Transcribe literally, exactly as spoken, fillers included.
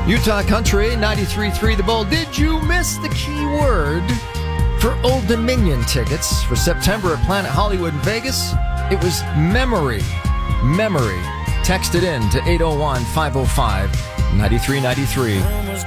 Utah Country, ninety-three point three The Bull. Did you miss the key word for Old Dominion tickets for September at Planet Hollywood in Vegas? It was memory. Memory. Text it in to eight oh one, five oh five, nine three nine three.